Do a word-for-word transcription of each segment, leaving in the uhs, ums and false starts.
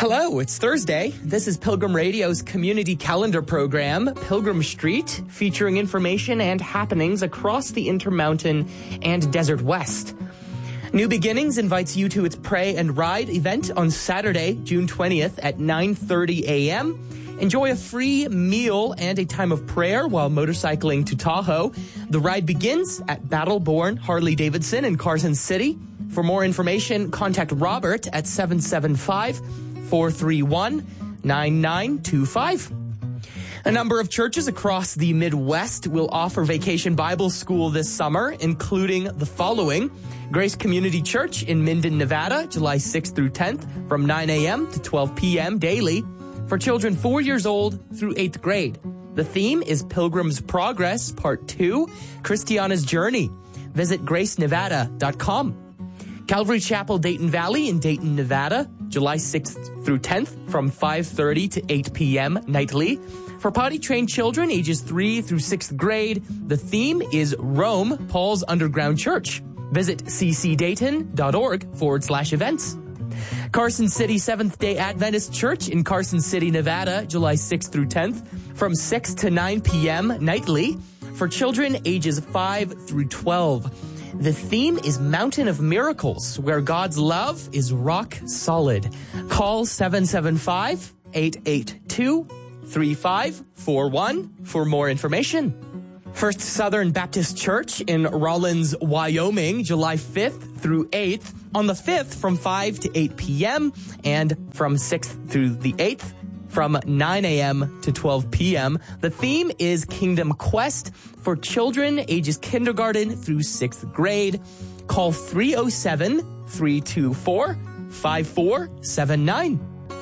Hello, it's Thursday. This is Pilgrim Radio's community calendar program, Pilgrim Street, featuring information and happenings across the Intermountain and Desert West. New Beginnings invites you to its Pray and Ride event on Saturday, June twentieth at nine thirty a.m. Enjoy a free meal and a time of prayer while motorcycling to Tahoe. The ride begins at Battleborn Harley-Davidson in Carson City. For more information, contact Robert at seven seven five, four three one, nine nine two five. A number of churches across the Midwest will offer Vacation Bible School this summer, including the following: Grace Community Church in Minden, Nevada, July sixth through tenth, from nine a.m. to twelve p.m. daily, for children four years old through eighth grade. The theme is Pilgrim's Progress, Part two, Christiana's Journey. Visit grace nevada dot com. Calvary Chapel Dayton Valley in Dayton, Nevada, July sixth through tenth, from five thirty to eight p.m. nightly. For potty-trained children ages three through sixth grade, the theme is Rome, Paul's Underground Church. Visit ccdayton.org forward slash events. Carson City Seventh-day Adventist Church in Carson City, Nevada, July sixth through tenth, from six to nine p.m. nightly, for children ages five through twelve. The theme is Mountain of Miracles, where God's love is rock solid. Call seven seven five, eight eight two, three five four one for more information. First Southern Baptist Church in Rawlins, Wyoming, July fifth through eighth. On the fifth, from five to eight p.m. and from sixth through the eighth, from nine a.m. to twelve p.m. The theme is Kingdom Quest for children ages kindergarten through sixth grade. Call three oh seven, three two four, five four seven nine.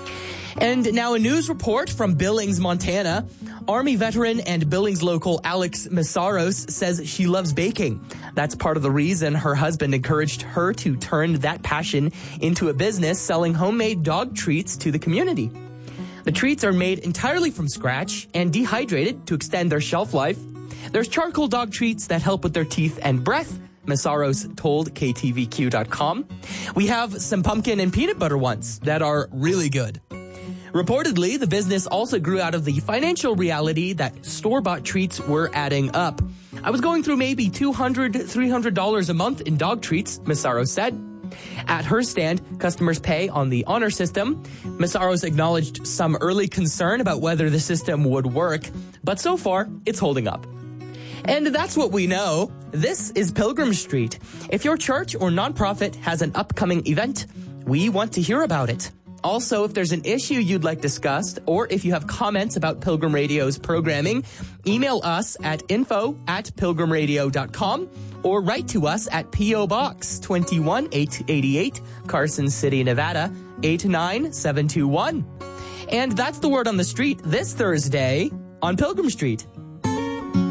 And now a news report from Billings, Montana. Army veteran and Billings local Alex Meszaros says she loves baking. That's part of the reason her husband encouraged her to turn that passion into a business, selling homemade dog treats to the community. The treats are made entirely from scratch and dehydrated to extend their shelf life. There's charcoal dog treats that help with their teeth and breath, Meszaros told K T V Q dot com. We have some pumpkin and peanut butter ones that are really good. Reportedly, the business also grew out of the financial reality that store-bought treats were adding up. I was going through maybe two hundred dollars, three hundred dollars a month in dog treats, Meszaros said. At her stand, customers pay on the honor system. Meszaros acknowledged some early concern about whether the system would work, but so far, it's holding up. And that's what we know. This is Pilgrim Street. If your church or nonprofit has an upcoming event, we want to hear about it. Also, if there's an issue you'd like discussed, or if you have comments about Pilgrim Radio's programming, email us at info at pilgrim radio dot com or write to us at P O. Box two one eight eight eight, Carson City, Nevada, eight nine seven two one. And that's the word on the street this Thursday on Pilgrim Street.